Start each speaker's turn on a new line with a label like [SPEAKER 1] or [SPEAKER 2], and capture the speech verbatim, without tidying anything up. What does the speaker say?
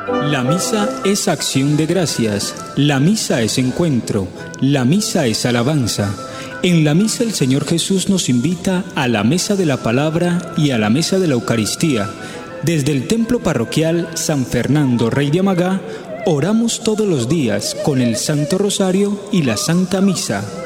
[SPEAKER 1] La misa es acción de gracias, la misa es encuentro, la misa es alabanza. En la misa el Señor Jesús nos invita a la mesa de la palabra y a la mesa de la Eucaristía. Desde el templo parroquial San Fernando Rey de Amagá, oramos todos los días con el Santo Rosario y la Santa Misa.